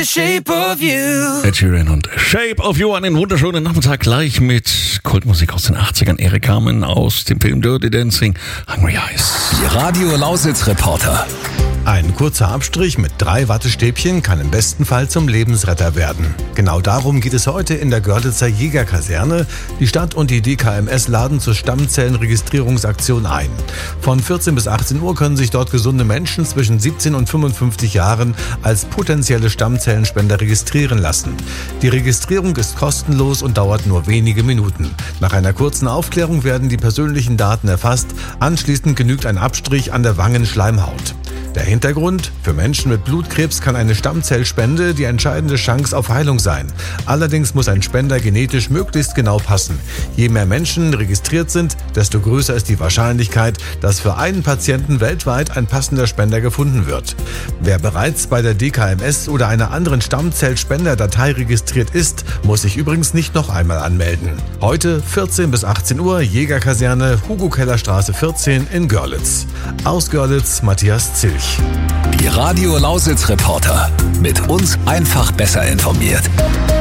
the shape of you. Ed Sheeran und Shape of You. Einen wunderschönen Nachmittag gleich mit Kultmusik aus den 80ern. Erik Carmen aus dem Film Dirty Dancing, Hungry Eyes. Die Radio Lausitz Reporter. Ein kurzer Abstrich mit 3 Wattestäbchen kann im besten Fall zum Lebensretter werden. Genau darum geht es heute in der Görlitzer Jägerkaserne. Die Stadt und die DKMS laden zur Stammzellenregistrierungsaktion ein. Von 14 bis 18 Uhr können sich dort gesunde Menschen zwischen 17 und 55 Jahren als potenzielle Stammzellenspender registrieren lassen. Die Registrierung ist kostenlos und dauert nur wenige Minuten. Nach einer kurzen Aufklärung werden die persönlichen Daten erfasst. Anschließend genügt ein Abstrich an der Wangenschleimhaut. Der Hintergrund: Für Menschen mit Blutkrebs kann eine Stammzellspende die entscheidende Chance auf Heilung sein. Allerdings muss ein Spender genetisch möglichst genau passen. Je mehr Menschen registriert sind, desto größer ist die Wahrscheinlichkeit, dass für einen Patienten weltweit ein passender Spender gefunden wird. Wer bereits bei der DKMS oder einer anderen Stammzellspenderdatei registriert ist, muss sich übrigens nicht noch einmal anmelden. Heute 14 bis 18 Uhr, Jägerkaserne, Hugo-Keller-Straße 14 in Görlitz. Aus Görlitz, Matthias Zilch. Die Radio Lausitz Reporter. Mit uns einfach besser informiert.